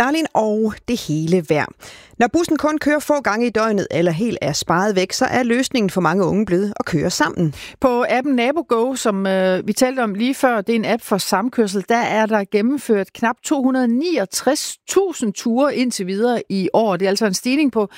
Darlin og det hele vejr. Når bussen kun kører få gange i døgnet eller helt er sparet væk, så er løsningen for mange unge blevet at køre sammen. På appen NaboGo, som vi talte om lige før, det er en app for samkørsel, der er der gennemført knap 269.000 ture indtil videre i år. Det er altså en stigning på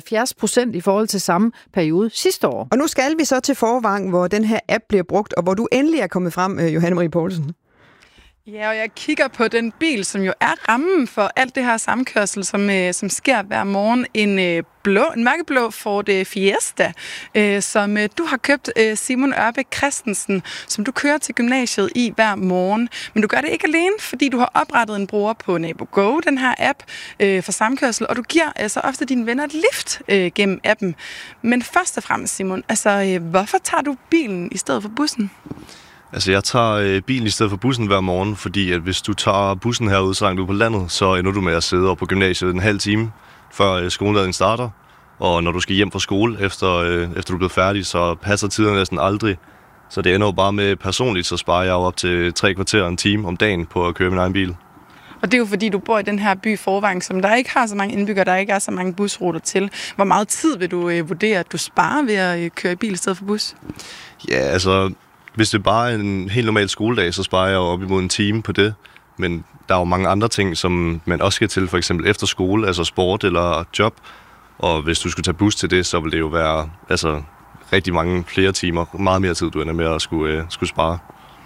73% i forhold til samme periode sidste år. Og nu skal vi så til Forvang, hvor den her app bliver brugt, og hvor du endelig er kommet frem, Johanne Marie Poulsen. Ja, og jeg kigger på den bil, som jo er rammen for alt det her samkørsel, som sker hver morgen. En mørkeblå Ford Fiesta, som du har købt, Simon Ørbæk Christensen, som du kører til gymnasiet i hver morgen. Men du gør det ikke alene, fordi du har oprettet en bruger på NaboGo, den her app for samkørsel, og du giver altså ofte dine venner et lift gennem appen. Men først og fremmest, Simon, hvorfor tager du bilen i stedet for bussen? Altså, jeg tager bilen i stedet for bussen hver morgen, fordi at hvis du tager bussen herude så langt ude på landet, så ender du med at sidde på gymnasiet en halv time, før skoledagen starter. Og når du skal hjem fra skole, efter du er blevet færdig, så passer tiden næsten aldrig. Så det ender jo bare med personligt, så sparer jeg jo op til 3 kvarter og en time om dagen på at køre min egen bil. Og det er jo fordi, du bor i den her by Forvang, som der ikke har så mange indbyggere, der ikke er så mange busruter til. Hvor meget tid vil du vurdere, at du sparer ved at køre i bil i stedet for bus? Ja, altså, hvis det bare er en helt normal skoledag, så sparer jeg jo op imod en time på det. Men der er jo mange andre ting, som man også skal til, for eksempel efter skole, altså sport eller job. Og hvis du skulle tage bus til det, så vil det jo være rigtig mange flere timer, meget mere tid, du ender med at skulle spare.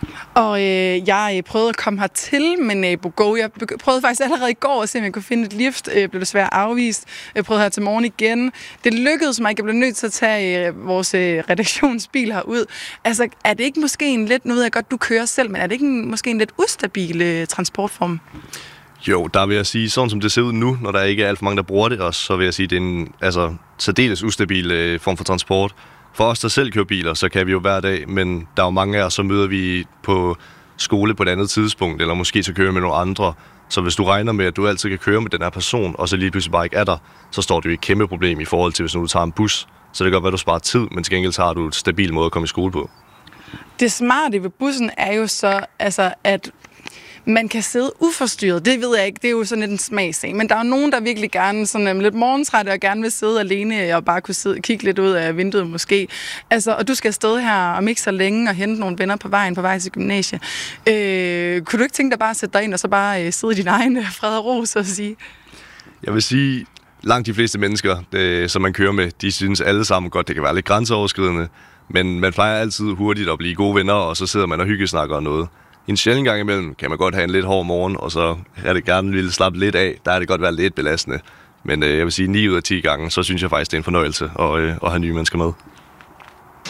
Og jeg prøvede at komme hertil med NaboGo. Jeg prøvede faktisk allerede i går at se, om jeg kunne finde et lift. Blev desværre afvist. Jeg prøvede her til morgen igen. Det lykkedes mig ikke. Jeg blev nødt til at tage vores redaktionsbil herud. Altså, er det ikke måske nu ved jeg godt, du kører selv, men er det ikke måske en lidt ustabil transportform? Jo, der vil jeg sige, sådan som det ser ud nu, når der ikke er alt for mange, der bruger det også, så vil jeg sige, det er en særdeles ustabil form for transport. For os, der selv kører biler, så kan vi jo hver dag, men der er jo mange af os, så møder vi på skole på et andet tidspunkt, eller måske så kører med nogle andre. Så hvis du regner med, at du altid kan køre med den her person, og så lige pludselig bare ikke er der, så står du i et kæmpe problem i forhold til, hvis du tager en bus. Så det kan godt være, at du sparer tid, men til gengæld har du et stabil måde at komme i skole på. Det smarte ved bussen er jo så, at man kan sidde uforstyrret. Det ved jeg ikke, det er jo sådan en smagsag. Men der er jo nogen, der virkelig gerne sådan lidt morgentrætte og gerne vil sidde alene og bare kunne kigge lidt ud af vinduet måske. Altså, og du skal afsted her om ikke så længe og hente nogle venner på vej til gymnasiet. Kunne du ikke tænke dig bare at sætte dig ind og så bare sidde i din egen fred og ro, så at sige? Jeg vil sige, langt de fleste mennesker, som man kører med, de synes alle sammen godt, det kan være lidt grænseoverskridende. Men man plejer altid hurtigt at blive gode venner, og så sidder man og hyggesnakker og noget. En sjældent gang imellem kan man godt have en lidt hård morgen, og så er det gerne ville slappe lidt af. Der er det godt være lidt belastende. Men jeg vil sige, 9 ud af 10 gange, så synes jeg faktisk, det er en fornøjelse at have nye mennesker med.